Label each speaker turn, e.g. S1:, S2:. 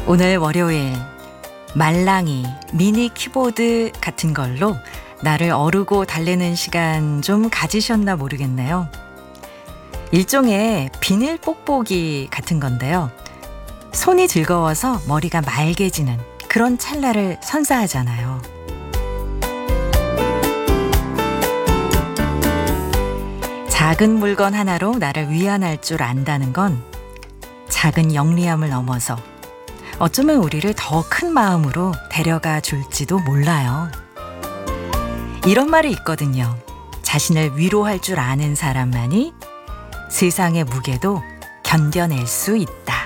S1: 오늘 월요일 말랑이, 미니 키보드 같은 걸로 나를 어르고 달래는 시간 좀 가지셨나 모르겠네요. 일종의 비닐 뽁뽁이 같은 건데요. 손이 즐거워서 머리가 맑아지는 그런 찰나를 선사하잖아요. 작은 물건 하나로 나를 위안할 줄 안다는 건 작은 영리함을 넘어서 어쩌면 우리를 더 큰 마음으로 데려가 줄지도 몰라요. 이런 말이 있거든요. 자신을 위로할 줄 아는 사람만이 세상의 무게도 견뎌낼 수 있다.